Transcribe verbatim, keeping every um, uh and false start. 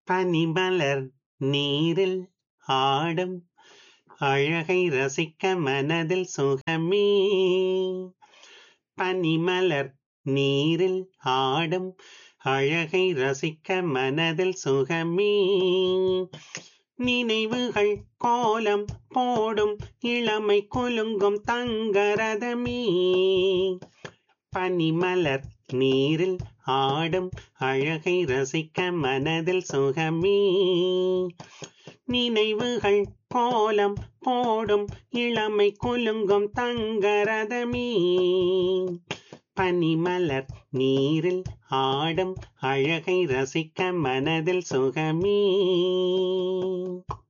பனிமலர் நீரில் ஆடும் அழகை ரசிக்க மனதில் சுகமே. பனிமலர் நீரில் ஆடும் அழகை ரசிக்க மனதில் சுகமே. நினைவுகள் கோலம் போடும் இளமை குலுங்கும் தங்கரதமே. பனிமலர் நீரில் ஆடும் அழகை ரசிக்க மனதில் சுகமே. நினைவுகள் கோலம் போடும் இளமை குலுங்கும் தங்கரதமே. பனிமலர் நீரில் ஆடும் அழகை ரசிக்க மனதில் சுகமே.